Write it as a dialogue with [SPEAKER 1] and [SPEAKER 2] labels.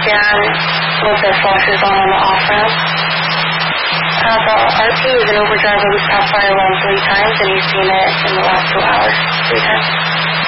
[SPEAKER 1] down with the flushes on the off-ramp. The RP is in overdrive at least top fire alarm 3 times, and you've seen it in the last 2 hours 3 times.